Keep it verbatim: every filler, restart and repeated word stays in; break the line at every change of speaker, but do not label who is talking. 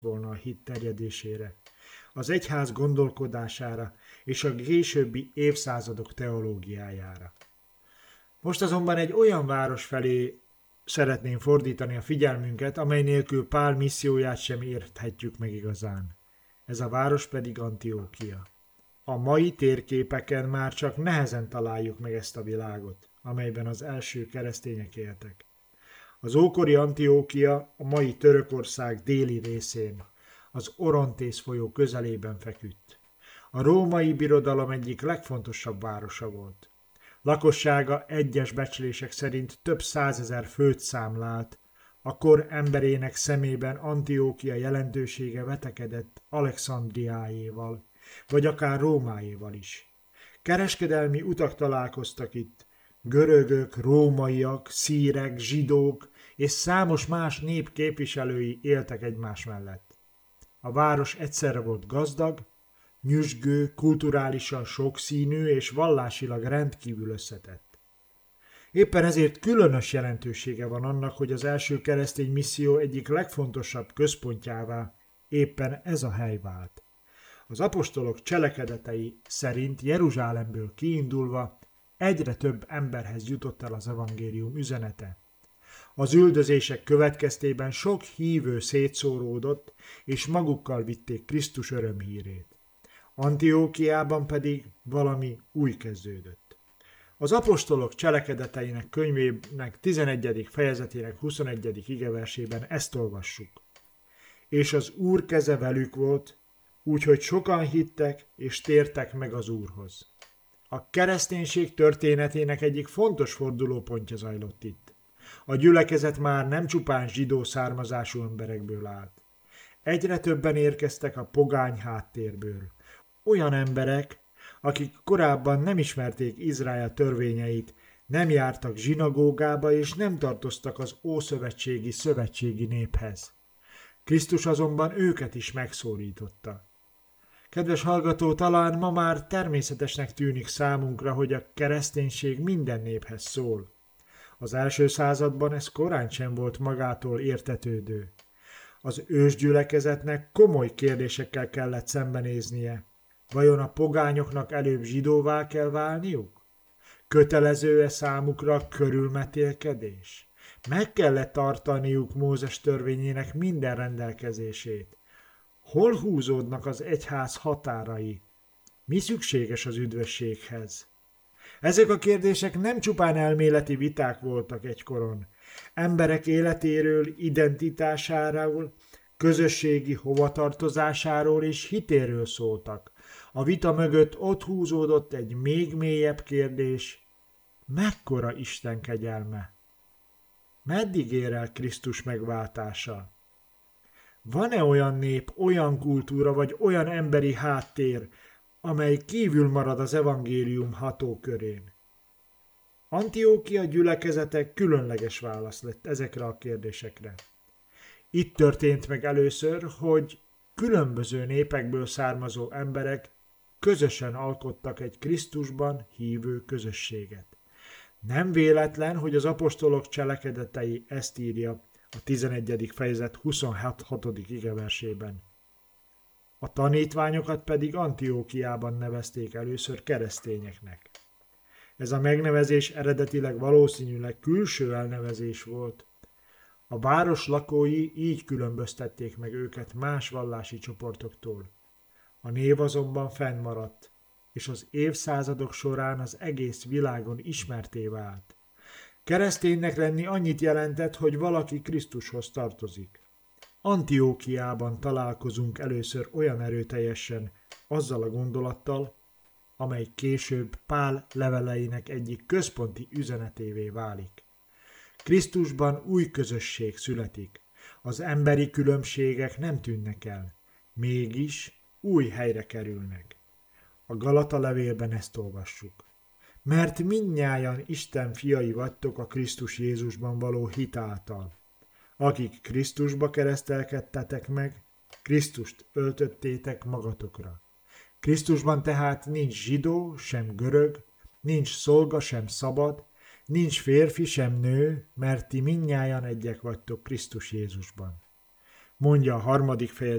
volna a hit terjedésére, az egyház gondolkodására és a későbbi évszázadok teológiájára. Most azonban egy olyan város felé szeretném fordítani a figyelmünket, amely nélkül Pál misszióját sem érthetjük meg igazán. Ez a város pedig Antiókia. A mai térképeken már csak nehezen találjuk meg ezt a világot, amelyben az első keresztények éltek. Az ókori Antiókia a mai Törökország déli részén, az Orontész folyó közelében feküdt. A római birodalom egyik legfontosabb városa volt. Lakossága egyes becslések szerint több százezer főt számlált, a kor emberének szemében Antiókia jelentősége vetekedett Alexandriájéval, vagy akár Rómájéval is. Kereskedelmi utak találkoztak itt, görögök, rómaiak, szírek, zsidók és számos más nép képviselői éltek egymás mellett. A város egyszerre volt gazdag, nyüzsgő, kulturálisan sokszínű és vallásilag rendkívül összetett. Éppen ezért különös jelentősége van annak, hogy az első keresztény misszió egyik legfontosabb központjává éppen ez a hely vált. Az apostolok cselekedetei szerint Jeruzsálemből kiindulva egyre több emberhez jutott el az evangélium üzenete. Az üldözések következtében sok hívő szétszóródott, és magukkal vitték Krisztus örömhírét. Antiókiában pedig valami új kezdődött. Az apostolok cselekedeteinek könyvének tizenegyedik fejezetének huszonegyedik igeversében ezt olvassuk. És az Úr keze velük volt, úgyhogy sokan hittek és tértek meg az Úrhoz. A kereszténység történetének egyik fontos fordulópontja zajlott itt. A gyülekezet már nem csupán zsidó származású emberekből állt. Egyre többen érkeztek a pogány háttérből. Olyan emberek, akik korábban nem ismerték Izrael törvényeit, nem jártak zsinagógába és nem tartoztak az ószövetségi szövetségi néphez. Krisztus azonban őket is megszólította. Kedves hallgató, talán ma már természetesnek tűnik számunkra, hogy a kereszténység minden néphez szól. Az első században ez korán sem volt magától értetődő. Az ősgyülekezetnek komoly kérdésekkel kellett szembenéznie. Vajon a pogányoknak előbb zsidóvá kell válniuk? Kötelező-e számukra a körülmetélkedés? Meg kellett tartaniuk Mózes törvényének minden rendelkezését. Hol húzódnak az egyház határai? Mi szükséges az üdvösséghez? Ezek a kérdések nem csupán elméleti viták voltak egykoron. Emberek életéről, identitásáról, közösségi hovatartozásáról és hitéről szóltak. A vita mögött ott húzódott egy még mélyebb kérdés. Mekkora Isten kegyelme? Meddig ér el Krisztus megváltása? Van-e olyan nép, olyan kultúra vagy olyan emberi háttér, amely kívül marad az evangélium hatókörén? Antiókia gyülekezete különleges válasz lett ezekre a kérdésekre. Itt történt meg először, hogy különböző népekből származó emberek közösen alkottak egy Krisztusban hívő közösséget. Nem véletlen, hogy az apostolok cselekedetei ezt írja a tizenegyedik fejezet huszonhatodik igeversében. A tanítványokat pedig Antiókiában nevezték először keresztényeknek. Ez a megnevezés eredetileg valószínűleg külső elnevezés volt. A város lakói így különböztették meg őket más vallási csoportoktól. A név azonban fennmaradt, és az évszázadok során az egész világon ismertté vált. Kereszténynek lenni annyit jelentett, hogy valaki Krisztushoz tartozik. Antiókiában találkozunk először olyan erőteljesen azzal a gondolattal, amely később Pál leveleinek egyik központi üzenetévé válik. Krisztusban új közösség születik. Az emberi különbségek nem tűnnek el, mégis új helyre kerülnek. A Galata levélben ezt olvassuk. Mert mindnyájan Isten fiai vagytok a Krisztus Jézusban való hit által. Akik Krisztusba keresztelkedtetek meg, Krisztust öltöttétek magatokra. Krisztusban tehát nincs zsidó, sem görög, nincs szolga, sem szabad, nincs férfi, sem nő, mert ti mindnyájan egyek vagytok Krisztus Jézusban. mondja a harmadik fejezet